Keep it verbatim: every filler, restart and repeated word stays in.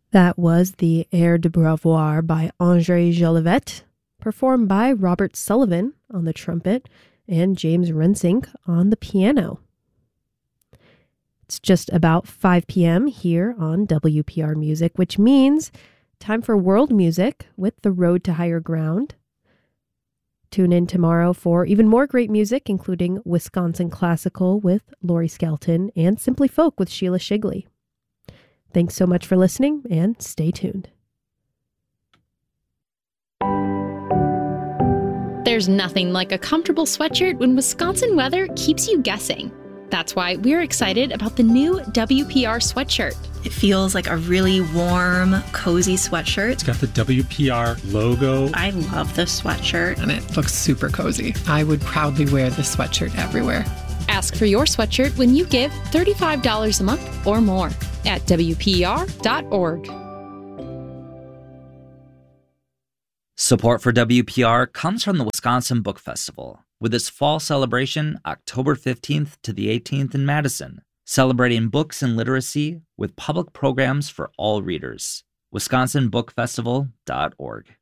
That was the Air de Beauvoir by André Jolivet, performed by Robert Sullivan on the trumpet and James Rensink on the piano. It's just about five p.m. here on W P R Music, which means time for world music with The Road to Higher Ground. Tune in tomorrow for even more great music, including Wisconsin Classical with Lori Skelton and Simply Folk with Sheila Shigley. Thanks so much for listening, and stay tuned. There's nothing like a comfortable sweatshirt when Wisconsin weather keeps you guessing. That's why we're excited about the new W P R sweatshirt. It feels like a really warm, cozy sweatshirt. It's got the W P R logo. I love this sweatshirt. And it looks super cozy. I would proudly wear this sweatshirt everywhere. Ask for your sweatshirt when you give thirty-five dollars a month or more at W P R dot org. Support for W P R comes from the Wisconsin Book Festival, with its fall celebration October fifteenth to the eighteenth in Madison, celebrating books and literacy with public programs for all readers. wisconsin book festival dot org.